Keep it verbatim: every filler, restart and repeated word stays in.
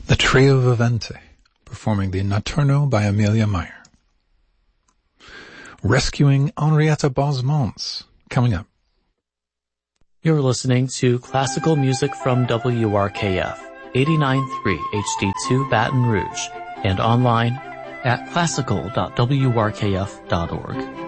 The Trio Vivente, performing the Notturno by Amelia Meyer. Rescuing Henrietta Bosmans, coming up. You're listening to classical music from W R K F, eighty-nine point three H D two Baton Rouge, and online at classical dot w r k f dot org.